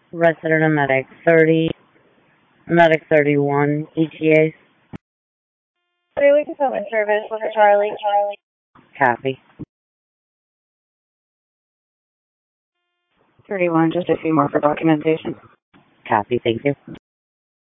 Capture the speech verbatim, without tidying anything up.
Resident of Medic thirty, Medic thirty-one, E T A. Daily Fulfillment Service, with Charlie. Charlie. Copy. thirty-one, just a few more for documentation. Copy, thank you.